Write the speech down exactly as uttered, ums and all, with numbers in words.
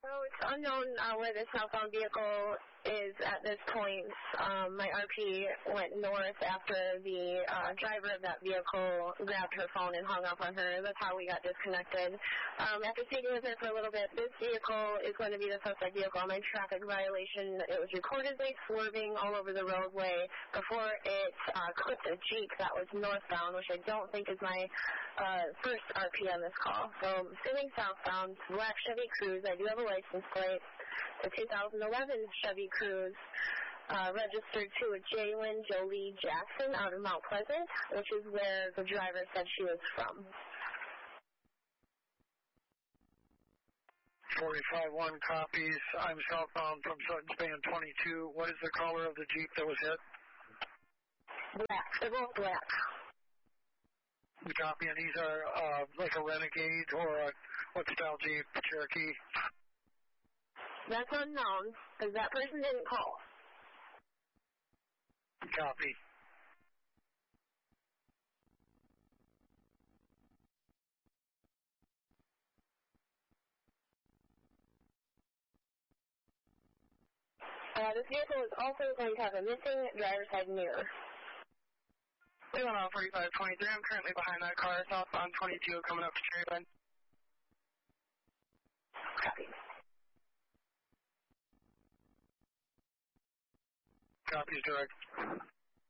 So it's unknown uh, where the southbound vehicle is at this point. Um, my R P went north after the uh, driver of that vehicle grabbed her phone and hung up on her. That's how we got disconnected. Um, after speaking with her for a little bit, this vehicle is going to be the suspect vehicle on my traffic violation. It was reportedly swerving all over the roadway before it uh, clipped a Jeep that was northbound, which I don't think is my uh, first R P on this call. So sitting southbound, black Chevy Cruze. I do have a license plate. The two thousand eleven Chevy Cruze, uh, registered to a Jalen Jolie Jackson out of Mount Pleasant, which is where the driver said she was from. forty-five one copies. I'm southbound from Sutton Span twenty-two. What is the color of the Jeep that was hit? Black. They're both black. Copy, and these are uh, like a Renegade or a, what style Jeep? Cherokee? That's unknown, because that person didn't call. Copy. Uh, this vehicle is also going to have a missing driver's side mirror. We went on forty-five twenty-three. I'm currently behind that car, southbound twenty-two, coming up to Cherry Bend. Copy. Copies direct.